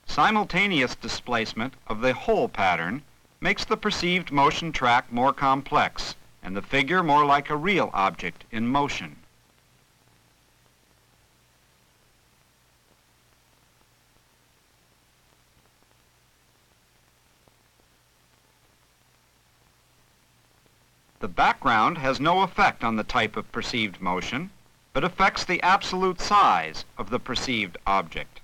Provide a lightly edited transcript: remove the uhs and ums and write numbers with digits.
Simultaneous displacement of the whole pattern makes the perceived motion track more complex and the figure more like a real object in motion. The background has no effect on the type of perceived motion, but affects the absolute size of the perceived object.